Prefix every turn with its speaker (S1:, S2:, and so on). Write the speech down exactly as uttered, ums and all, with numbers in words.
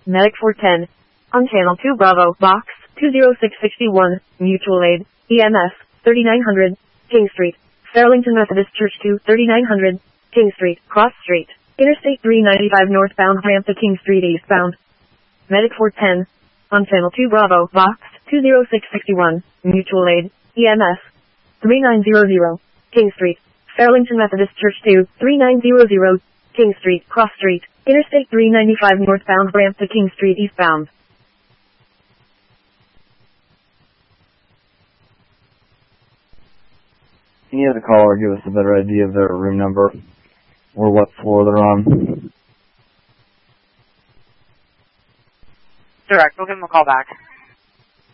S1: Medic four ten. On channel two Bravo, box two zero six six one, mutual aid, E M S, thirty-nine hundred, King Street. Fairlington Methodist Church two, thirty-nine hundred, King Street, Cross Street. Interstate three ninety-five northbound, ramp to King Street eastbound. Medic four ten. On channel two Bravo, box two zero six six one, mutual aid, E M S, thirty-nine hundred, King Street. Fairlington Methodist Church two, thirty-nine hundred, King Street, Cross Street. Interstate three ninety-five northbound, ramp to King Street eastbound.
S2: Can you have the caller give us a better idea of their room number or what floor they're on?
S3: Direct, we'll give them a call back.